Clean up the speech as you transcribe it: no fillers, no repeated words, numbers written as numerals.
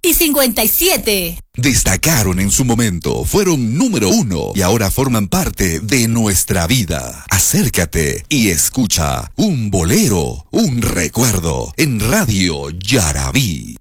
y 57. Destacaron en su momento, fueron número 1 y ahora forman parte de nuestra vida. Acércate y escucha un bolero, un recuerdo en Radio Yarabí.